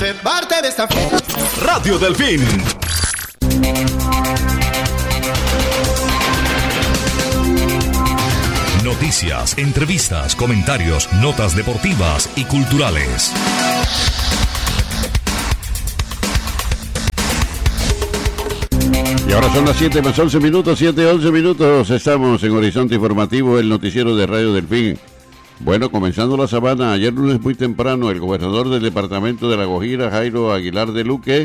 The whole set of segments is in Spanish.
ser parte de esta fiesta. Radio Delfín. Noticias, entrevistas, comentarios, notas deportivas y culturales. Y ahora son las 7 más 11 minutos, 7:11 minutos. Estamos en Horizonte Informativo, el noticiero de Radio Delfín. Bueno, comenzando la semana, ayer lunes muy temprano, el gobernador del departamento de La Guajira, Jairo Aguilar de Luque,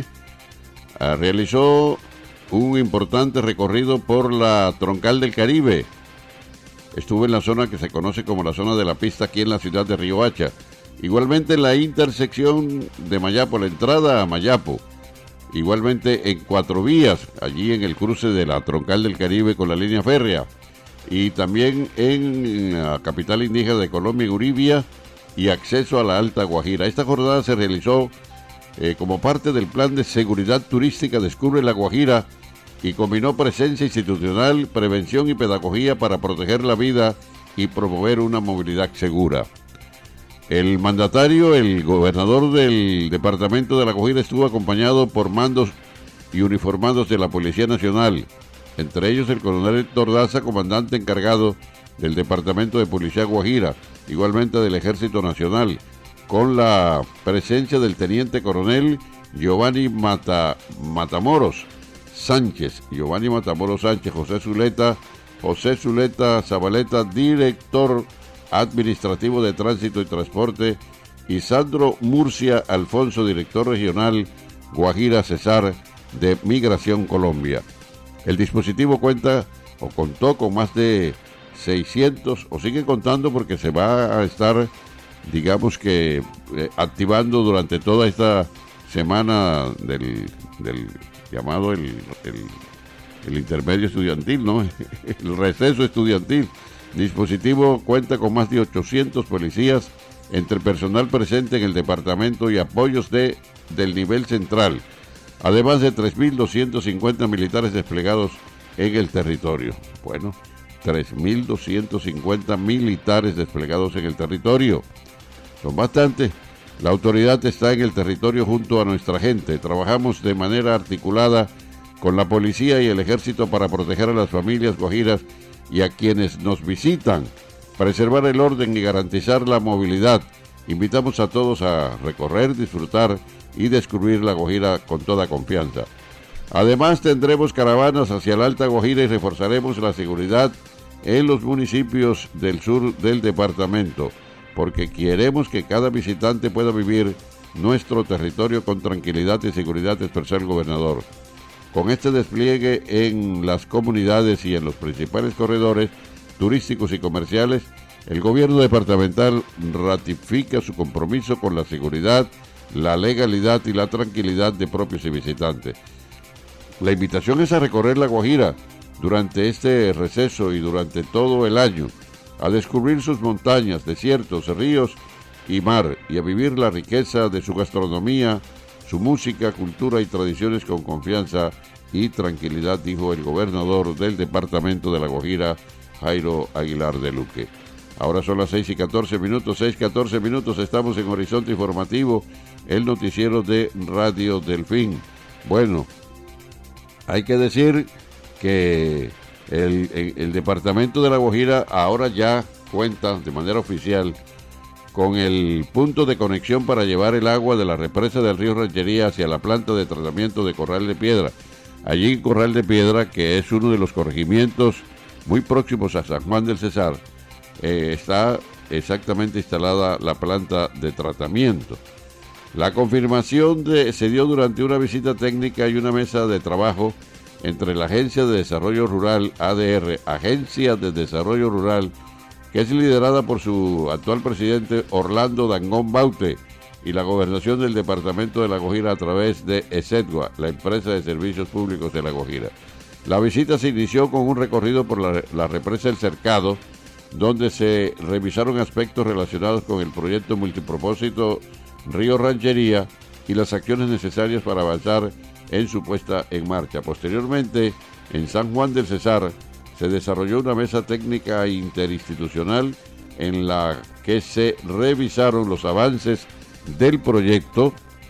realizó un importante recorrido por la Troncal del Caribe. Estuvo en la zona que se conoce como la zona de la pista aquí en la ciudad de Riohacha. Igualmente en la intersección de Mayapo, la entrada a Mayapo. Igualmente en 4 vías, allí en el cruce de la Troncal del Caribe con la línea férrea. Y también en la capital indígena de Colombia, en Uribia, y acceso a la Alta Guajira. Esta jornada se realizó como parte del plan de seguridad turística Descubre la Guajira, y combinó presencia institucional, prevención y pedagogía para proteger la vida y promover una movilidad segura. El mandatario, el gobernador del departamento de La Guajira, estuvo acompañado por mandos y uniformados de la Policía Nacional, entre ellos el coronel Héctor Daza, comandante encargado del departamento de Policía Guajira, igualmente del Ejército Nacional, con la presencia del teniente coronel Giovanni Matamoros Sánchez, José Zuleta Zabaleta, director administrativo de Tránsito y Transporte, y Sandro Murcia Alfonso, director regional Guajira Cesar de Migración Colombia. El dispositivo contó con más de 600, o sigue contando porque se va a estar, digamos que, activando durante toda esta semana del llamado el intermedio estudiantil, ¿no? El receso estudiantil. El dispositivo cuenta con más de 800 policías entre personal presente en el departamento y apoyos del nivel central, además de 3.250 militares desplegados en el territorio. Bueno, 3.250 militares desplegados en el territorio. Son bastantes. La autoridad está en el territorio junto a nuestra gente. Trabajamos de manera articulada con la policía y el ejército para proteger a las familias guajiras y a quienes nos visitan, preservar el orden y garantizar la movilidad. Invitamos a todos a recorrer, disfrutar y descubrir La Guajira con toda confianza. Además, tendremos caravanas hacia la Alta Guajira y reforzaremos la seguridad en los municipios del sur del departamento, porque queremos que cada visitante pueda vivir nuestro territorio con tranquilidad y seguridad, expresó el gobernador. Con este despliegue en las comunidades y en los principales corredores turísticos y comerciales, el gobierno departamental ratifica su compromiso con la seguridad, la legalidad y la tranquilidad de propios y visitantes. La invitación es a recorrer La Guajira durante este receso y durante todo el año, a descubrir sus montañas, desiertos, ríos y mar, y a vivir la riqueza de su gastronomía, su música, cultura y tradiciones con confianza y tranquilidad, dijo el gobernador del departamento de La Guajira, Jairo Aguilar de Luque. Ahora son las 6:14 minutos, 6:14 minutos, estamos en Horizonte Informativo, el noticiero de Radio Delfín. Bueno, hay que decir que el departamento de La Guajira ahora ya cuenta de manera oficial con el punto de conexión para llevar el agua de la represa del río Ranchería hacia la planta de tratamiento de Corral de Piedra. Allí en Corral de Piedra, que es uno de los corregimientos muy próximos a San Juan del Cesar, está exactamente instalada la planta de tratamiento. La confirmación se dio durante una visita técnica y una mesa de trabajo entre la Agencia de Desarrollo Rural, ADR, Agencia de Desarrollo Rural, que es liderada por su actual presidente Orlando Dangón Baute, y la gobernación del departamento de La Guajira a través de ESETGUA, la empresa de servicios públicos de La Guajira. La visita se inició con un recorrido por la represa El Cercado, donde se revisaron aspectos relacionados con el proyecto multipropósito Río Ranchería y las acciones necesarias para avanzar en su puesta en marcha. Posteriormente, en San Juan del Cesar, se desarrolló una mesa técnica interinstitucional en la que se revisaron los avances del proyecto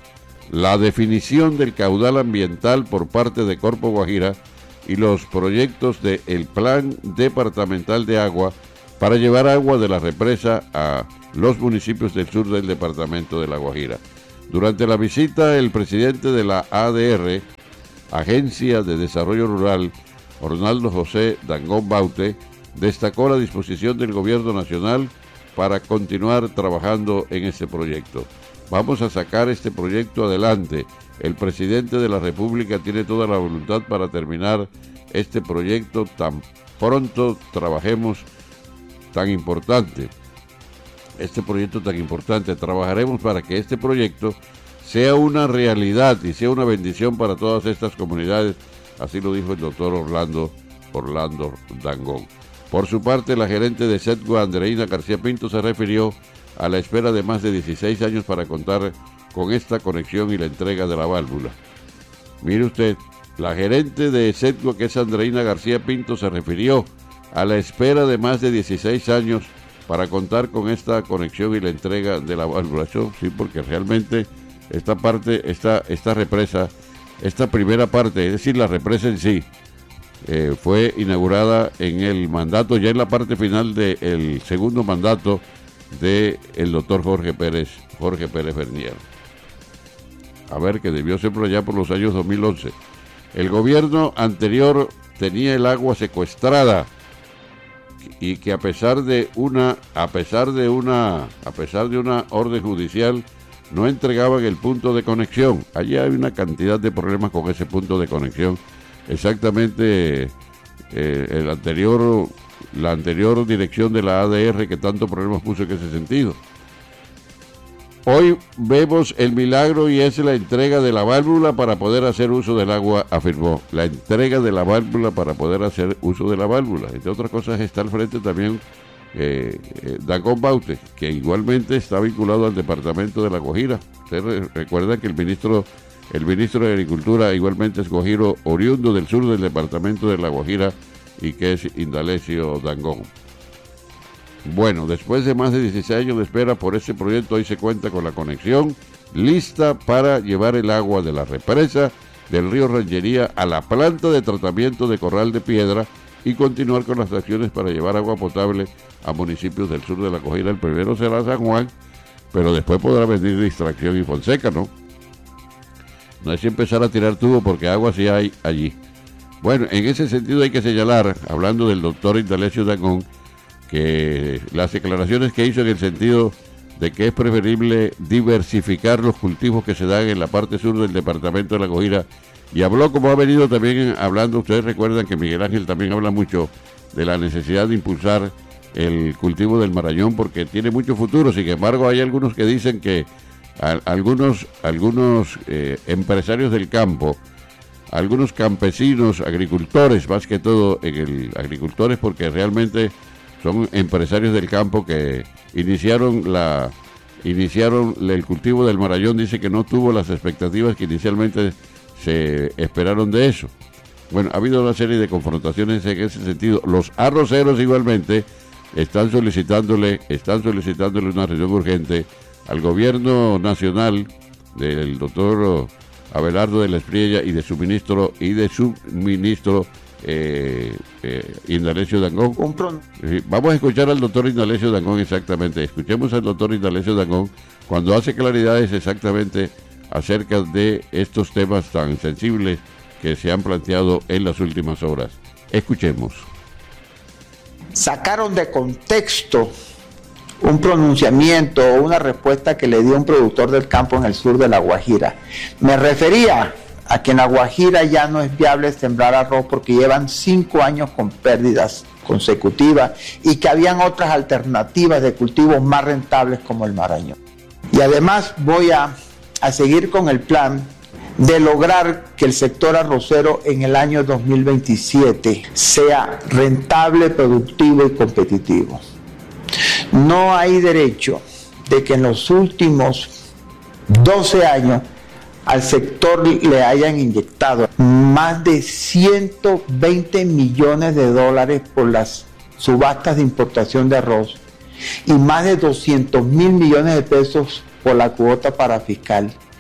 la definición del caudal ambiental por parte de Corpo Guajira y los proyectos del Plan Departamental de Agua para llevar agua de la represa a los municipios del sur del departamento de La Guajira. Durante la visita, el presidente de la ADR, Agencia de Desarrollo Rural, Ornaldo José Dangond Baute, destacó la disposición del gobierno nacional para continuar trabajando en este proyecto. Vamos a sacar este proyecto adelante. El presidente de la República tiene toda la voluntad para terminar este proyecto tan pronto trabajemos tan importante. Este proyecto tan importante, trabajaremos para que este proyecto sea una realidad y sea una bendición para todas estas comunidades, así lo dijo el doctor Orlando Dangond. Por su parte, la gerente de SEDGUA, Andreina García Pinto, se refirió a la espera de más de 16 años para contar con esta conexión y la entrega de la válvula. Mire usted, la gerente de SEDGUA, que es Andreina García Pinto, se refirió a la espera de más de 16 años para contar con esta conexión y la entrega de la válvula. Eso sí, porque realmente esta parte, esta represa, esta primera parte, es decir, la represa en sí, fue inaugurada en el mandato, ya en la parte final del segundo mandato del doctor Jorge Pérez Bernier. A ver, que debió ser por allá por los años 2011. El gobierno anterior tenía el agua secuestrada y que a pesar de una orden judicial no entregaban el punto de conexión. Allí hay una cantidad de problemas con ese punto de conexión. Exactamente la anterior dirección de la ADR que tantos problemas puso en ese sentido. Hoy vemos el milagro y es la entrega de la válvula para poder hacer uso del agua, afirmó. La entrega de la válvula para poder hacer uso de la válvula. Entre otras cosas está al frente también Dangond Baute, que igualmente está vinculado al departamento de La Guajira. Ustedes recuerdan que el ministro de Agricultura igualmente es guajiro, oriundo del sur del departamento de La Guajira, y que es Indalecio Dangond. Bueno, después de más de 16 años de espera por este proyecto, hoy se cuenta con la conexión lista para llevar el agua de la represa del río Ranchería a la planta de tratamiento de Corral de Piedra y continuar con las acciones para llevar agua potable a municipios del sur de La Guajira. El primero será San Juan, pero después podrá venir Distracción y Fonseca, ¿no? No es empezar a tirar tubo porque agua sí hay allí. Bueno, en ese sentido hay que señalar, hablando del doctor Indalecio Dangond, que las declaraciones que hizo en el sentido de que es preferible diversificar los cultivos que se dan en la parte sur del departamento de La Guajira, y habló, como ha venido también hablando, ustedes recuerdan que Miguel Ángel también habla mucho de la necesidad de impulsar el cultivo del marañón porque tiene mucho futuro. Sin embargo, hay algunos que dicen que algunos empresarios del campo, algunos campesinos, agricultores, más que todo agricultores, porque realmente son empresarios del campo que iniciaron el cultivo del marañón, dice que no tuvo las expectativas que inicialmente se esperaron de eso. Bueno, ha habido una serie de confrontaciones en ese sentido. Los arroceros igualmente están solicitándole una reunión urgente al gobierno nacional del doctor Abelardo de la Espriella y de su ministro Indalecio Dangond. Vamos a escuchar al doctor Indalecio Dangond exactamente. Escuchemos al doctor Indalecio Dangond cuando hace claridades exactamente acerca de estos temas tan sensibles que se han planteado en las últimas horas. Escuchemos. Sacaron de contexto un pronunciamiento o una respuesta que le dio un productor del campo en el sur de La Guajira. Me refería a que en La Guajira ya no es viable sembrar arroz porque llevan 5 años con pérdidas consecutivas y que habían otras alternativas de cultivos más rentables como el marañón. Y además voy a seguir con el plan de lograr que el sector arrocero en el año 2027 sea rentable, productivo y competitivo. No hay derecho de que en los últimos 12 años al sector le hayan inyectado más de 120 millones de dólares por las subastas de importación de arroz y más de 200 mil millones de pesos por la cuota para fiscal,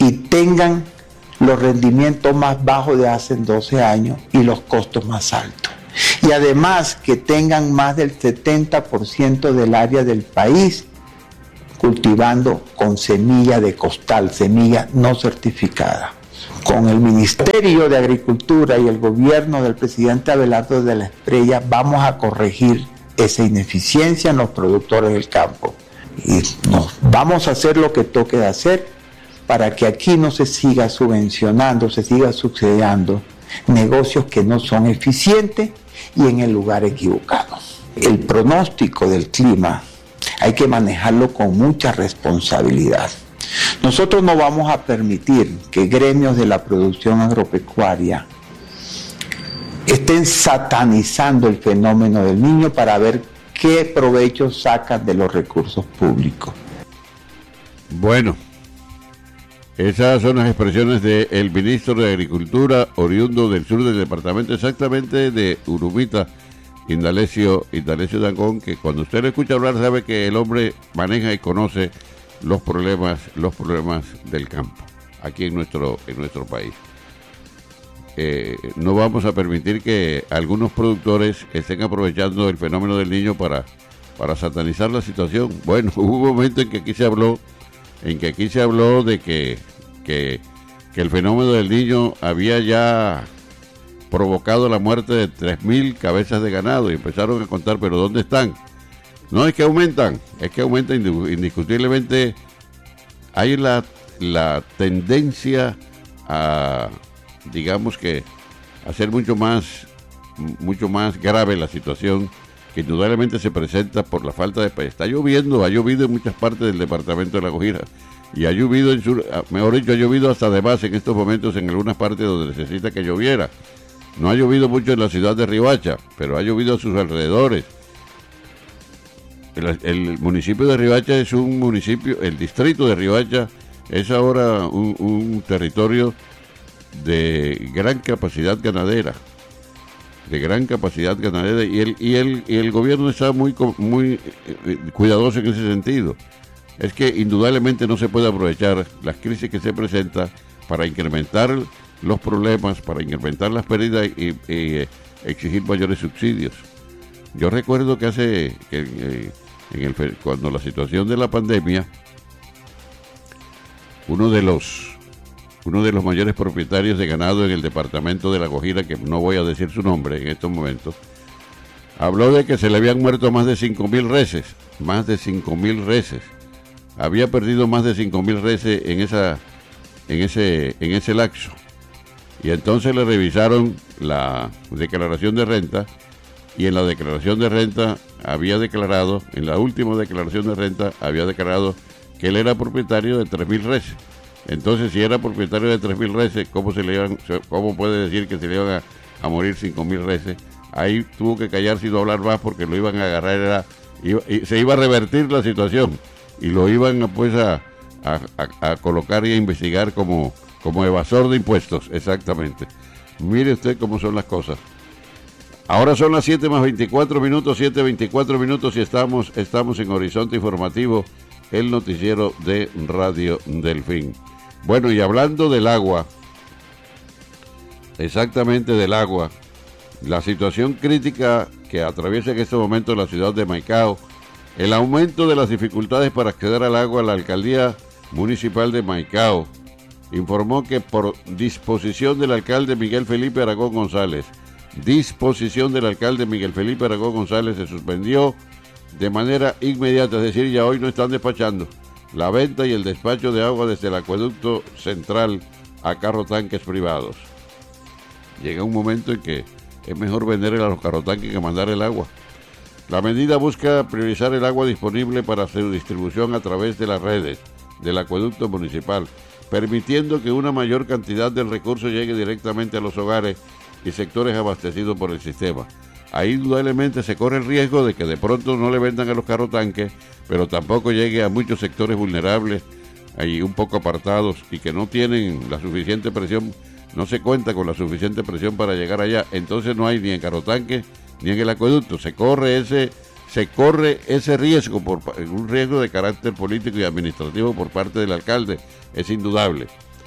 y tengan los rendimientos más bajos de hace 12 años y los costos más altos. Y además que tengan más del 70% del área del país cultivando con semilla de costal, semilla no certificada. Con el Ministerio de Agricultura y el gobierno del presidente Abelardo de la Espriella vamos a corregir esa ineficiencia en los productores del campo. Y vamos a hacer lo que toque de hacer para que aquí no se siga subvencionando, se siga subsidiando negocios que no son eficientes y en el lugar equivocado. El pronóstico del clima hay que manejarlo con mucha responsabilidad. Nosotros no vamos a permitir que gremios de la producción agropecuaria estén satanizando el fenómeno del Niño para ver qué provecho sacan de los recursos públicos. Bueno, esas son las expresiones del ministro de Agricultura, oriundo del sur del departamento, exactamente de Urumita, Indalecio Dangond, que cuando usted le escucha hablar sabe que el hombre maneja y conoce los problemas del campo aquí en nuestro país. No vamos a permitir que algunos productores estén aprovechando el fenómeno del Niño para satanizar la situación. Bueno, hubo un momento en que aquí se habló de que el fenómeno del Niño había ya provocado la muerte de 3.000 cabezas de ganado, y empezaron a contar, pero ¿dónde están? No, es que aumentan indiscutiblemente. Hay la tendencia a, digamos que, hacer mucho más grave la situación, que indudablemente se presenta por la falta de... ha llovido en muchas partes del departamento de La Guajira, y ha llovido ha llovido hasta de más en estos momentos en algunas partes donde necesita que lloviera. No ha llovido mucho en la ciudad de Riohacha, pero ha llovido a sus alrededores. El municipio de Riohacha es un municipio, el distrito de Riohacha es ahora un territorio de gran capacidad ganadera, y el gobierno está muy cuidadoso en ese sentido. Es que indudablemente no se puede aprovechar las crisis que se presentan para incrementar los problemas, para incrementar las pérdidas y exigir mayores subsidios. Yo recuerdo que cuando la situación de la pandemia, uno de los mayores propietarios de ganado en el departamento de La Guajira, que no voy a decir su nombre en estos momentos, habló de que se le habían muerto más de 5.000 reses, había perdido más de 5.000 reses en ese lapso, y entonces le revisaron la declaración de renta, y en la declaración de renta en la última declaración de renta había declarado que él era propietario de 3.000 reses. Entonces, si era propietario de 3.000 reses, ¿cómo puede decir que se le iban a morir 5.000 reses? Ahí tuvo que callarse y no hablar más, porque lo iban a agarrar, se iba a revertir la situación, y lo iban a colocar y a investigar como evasor de impuestos, exactamente. Mire usted cómo son las cosas. Ahora son las 7:24 minutos, 7:24 minutos, y estamos en Horizonte Informativo, el noticiero de Radio Delfín. Bueno, y hablando del agua, exactamente del agua, la situación crítica que atraviesa en este momento la ciudad de Maicao, el aumento de las dificultades para acceder al agua, la alcaldía municipal de Maicao informó que por disposición del alcalde Miguel Felipe Aragón González, se suspendió de manera inmediata, es decir, ya hoy no están despachando la venta y el despacho de agua desde el acueducto central a carrotanques privados. Llega un momento en que es mejor vender a los carrotanques que mandar el agua. La medida busca priorizar el agua disponible para su distribución a través de las redes del acueducto municipal, permitiendo que una mayor cantidad del recurso llegue directamente a los hogares y sectores abastecidos por el sistema. Ahí indudablemente se corre el riesgo de que de pronto no le vendan a los carrotanques, pero tampoco llegue a muchos sectores vulnerables, ahí un poco apartados, y que no tienen la suficiente presión, no se cuenta con la suficiente presión para llegar allá. Entonces no hay ni en carrotanques ni en el acueducto. Se corre ese riesgo, un riesgo de carácter político y administrativo por parte del alcalde, es indudable.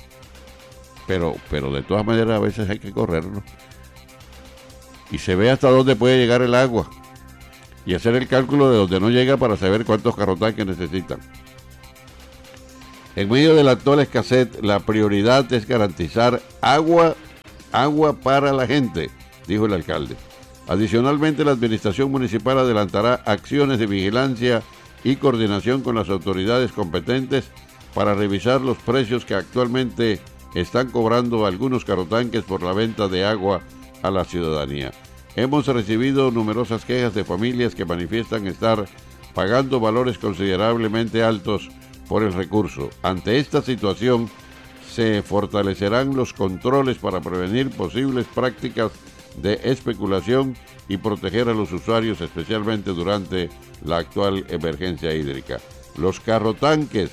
pero de todas maneras a veces hay que correrlo. Y se ve hasta dónde puede llegar el agua y hacer el cálculo de donde no llega para saber cuántos carrotanques necesitan. En medio de la actual escasez, la prioridad es garantizar agua para la gente, dijo el alcalde. Adicionalmente, la administración municipal adelantará acciones de vigilancia y coordinación con las autoridades competentes para revisar los precios que actualmente están cobrando algunos carrotanques por la venta de agua a la ciudadanía. Hemos recibido numerosas quejas de familias que manifiestan estar pagando valores considerablemente altos por el recurso. Ante esta situación, se fortalecerán los controles para prevenir posibles prácticas de especulación y proteger a los usuarios, especialmente durante la actual emergencia hídrica. Los carrotanques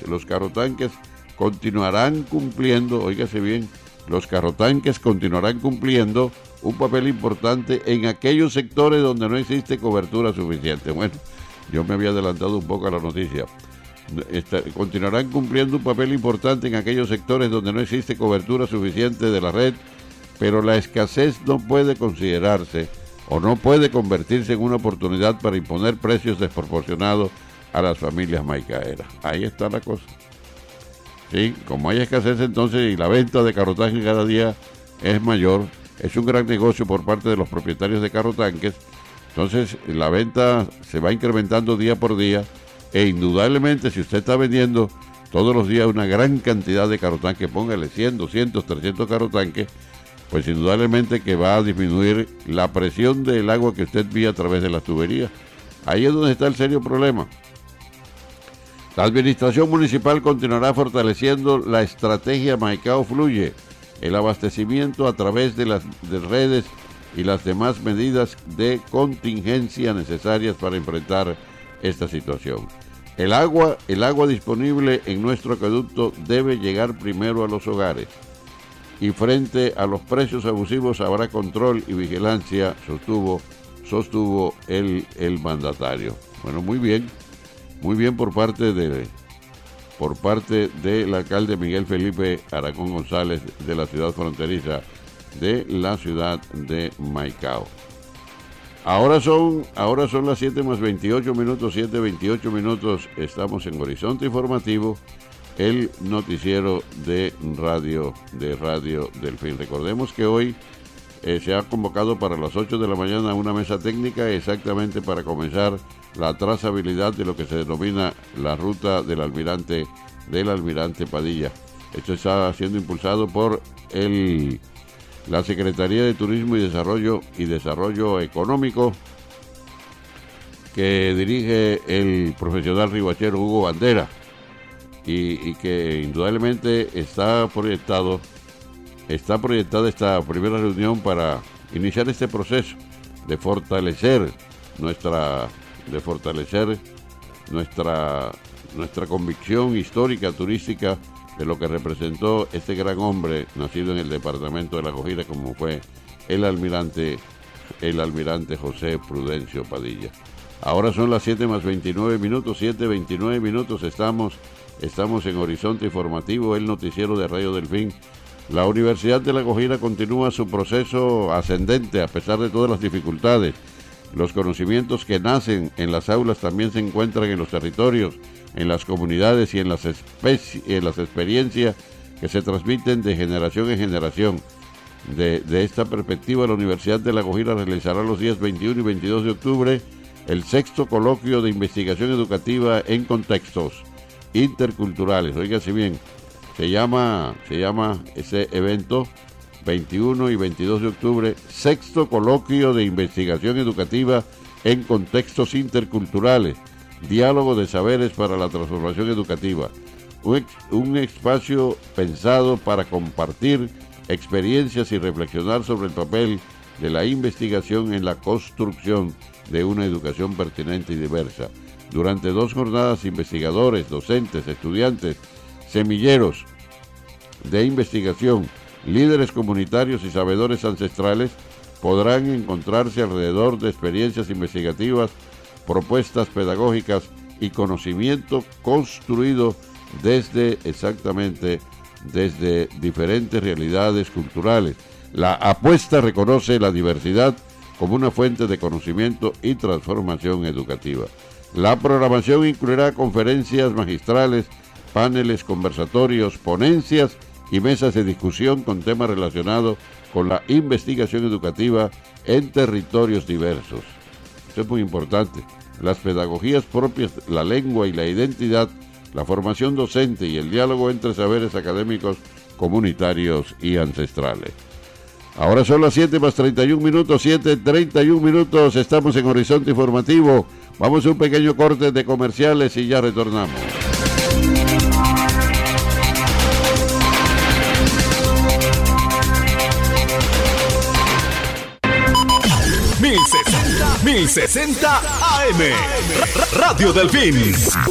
continuarán cumpliendo, óigase bien, los carrotanques continuarán cumpliendo un papel importante en aquellos sectores donde no existe cobertura suficiente. Bueno, yo me había adelantado un poco a la noticia. Continuarán cumpliendo un papel importante en aquellos sectores donde no existe cobertura suficiente de la red, pero la escasez no puede considerarse o no puede convertirse en una oportunidad para imponer precios desproporcionados a las familias maicaeras. Ahí está la cosa. Sí, como hay escasez entonces y la venta de carrotanques cada día es mayor, es un gran negocio por parte de los propietarios de carrotanques, entonces la venta se va incrementando día por día e indudablemente si usted está vendiendo todos los días una gran cantidad de carrotanques, póngale 100, 200, 300 carrotanques, pues indudablemente que va a disminuir la presión del agua que usted envía a través de las tuberías. Ahí es donde está el serio problema. La administración municipal continuará fortaleciendo la estrategia Maicao Fluye, el abastecimiento a través de las redes y las demás medidas de contingencia necesarias para enfrentar esta situación. El agua disponible en nuestro acueducto debe llegar primero a los hogares y frente a los precios abusivos habrá control y vigilancia, sostuvo el mandatario. Bueno, muy bien por parte del alcalde Miguel Felipe Aragón González de la ciudad fronteriza de la ciudad de Maicao. Ahora son las 7 más 28 minutos, 7:28 minutos, estamos en Horizonte Informativo, el noticiero de Radio Delfín. Recordemos que hoy se ha convocado para las 8 de la mañana una mesa técnica exactamente para comenzar la trazabilidad de lo que se denomina la ruta del almirante Padilla. Esto está siendo impulsado por la Secretaría de Turismo y Desarrollo Económico, que dirige el profesional ribachero Hugo Bandera, y que indudablemente está proyectada esta primera reunión para iniciar este proceso de fortalecer nuestra convicción histórica, turística, de lo que representó este gran hombre nacido en el departamento de La Guajira, como fue el almirante José Prudencio Padilla. Ahora son las 7 más 29 minutos, 7:29 minutos, estamos en Horizonte Informativo, el noticiero de Radio Delfín. La Universidad de La Guajira continúa su proceso ascendente a pesar de todas las dificultades. Los conocimientos que nacen en las aulas también se encuentran en los territorios, en las comunidades y en las experiencias que se transmiten de generación en generación. De esta perspectiva, la Universidad de La Guajira realizará los días 21 y 22 de octubre el 6º coloquio de investigación educativa en contextos interculturales. Óigase bien, se llama ese evento 21 y 22 de octubre, 6º coloquio de investigación educativa en contextos interculturales, diálogo de saberes para la transformación educativa, un espacio pensado para compartir experiencias y reflexionar sobre el papel de la investigación en la construcción de una educación pertinente y diversa. Durante 2 jornadas, investigadores, docentes, estudiantes, semilleros de investigación, líderes comunitarios y sabedores ancestrales podrán encontrarse alrededor de experiencias investigativas, propuestas pedagógicas y conocimiento construido desde desde diferentes realidades culturales. La apuesta reconoce la diversidad como una fuente de conocimiento y transformación educativa. La programación incluirá conferencias magistrales, paneles, conversatorios, ponencias y mesas de discusión con temas relacionados con la investigación educativa en territorios diversos. Esto es muy importante. Las pedagogías propias, la lengua y la identidad, la formación docente y el diálogo entre saberes académicos, comunitarios y ancestrales. Ahora son las 7:31, estamos en Horizonte Informativo. Vamos a un pequeño corte de comerciales y ya retornamos. 1060 AM. Radio Delfín.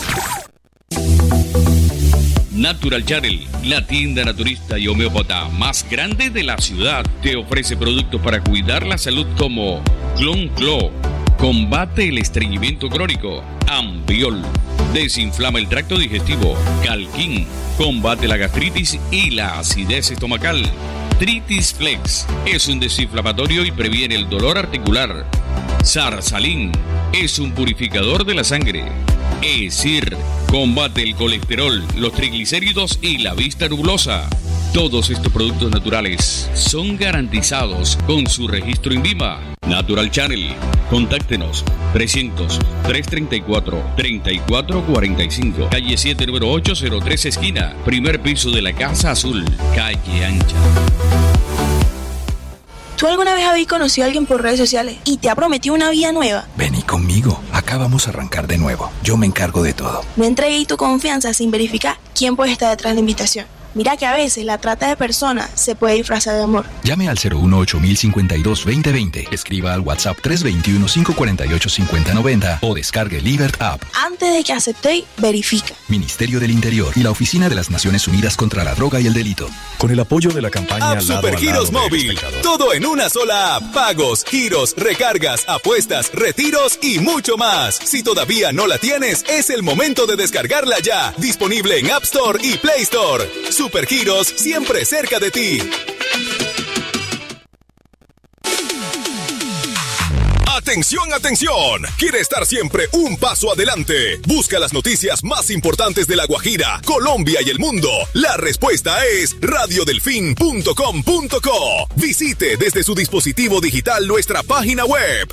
Natural Channel, la tienda naturista y homeópata más grande de la ciudad, te ofrece productos para cuidar la salud como Clon-Clo, combate el estreñimiento crónico, Ambiol, desinflama el tracto digestivo, Calquín, combate la gastritis y la acidez estomacal. Tritis Flex es un desinflamatorio y previene el dolor articular. Sarsalín es un purificador de la sangre. Esir combate el colesterol, los triglicéridos y la vista nublosa. Todos estos productos naturales son garantizados con su registro INVIMA. Natural Channel, contáctenos 300-334-3445, calle 7, número 803, esquina, primer piso de la Casa Azul, calle Ancha. ¿Tú alguna vez habías conocido a alguien por redes sociales y te ha prometido una vida nueva? Vení conmigo, acá vamos a arrancar de nuevo. Yo me encargo de todo. No entregues tu confianza sin verificar quién puede estar detrás de la invitación. Mira que a veces la trata de personas se puede disfrazar de amor. Llame al 018-052-2020. Escriba al WhatsApp 321-548-5090 o descargue Libert App. Antes de que aceptéis, verifica. Ministerio del Interior y la Oficina de las Naciones Unidas contra la Droga y el Delito. Con el apoyo de la campaña App Supergiros Móvil. Todo en una sola app. Pagos, giros, recargas, apuestas, retiros y mucho más. Si todavía no la tienes, es el momento de descargarla ya. Disponible en App Store y Play Store. Supergiros, siempre cerca de ti. ¡Atención, atención! ¿Quiere estar siempre un paso adelante? Busca las noticias más importantes de La Guajira, Colombia y el mundo. La respuesta es radiodelfin.com.co. Visite desde su dispositivo digital nuestra página web,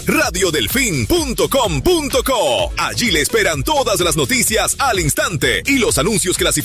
radiodelfin.com.co. Allí le esperan todas las noticias al instante y los anuncios clasificados